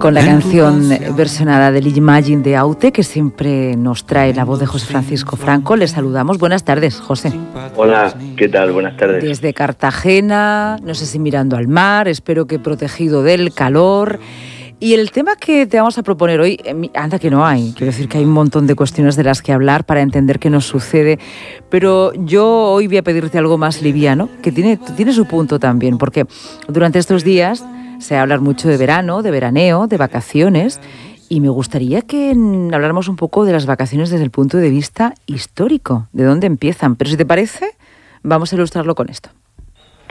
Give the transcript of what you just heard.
con la canción versionada del Imagine de Aute, que siempre nos trae la voz de José Francisco Franco. Les saludamos. Buenas tardes, José. Hola, ¿qué tal? Buenas tardes. Desde Cartagena, no sé si mirando al mar, espero que protegido del calor. Y el tema que te vamos a proponer hoy, anda que no hay, quiero decir que hay un montón de cuestiones de las que hablar para entender qué nos sucede, pero yo hoy voy a pedirte algo más liviano, que tiene su punto también, porque durante estos días se va a hablar mucho de verano, de veraneo, de vacaciones, y me gustaría que habláramos un poco de las vacaciones desde el punto de vista histórico, de dónde empiezan, pero si te parece, vamos a ilustrarlo con esto.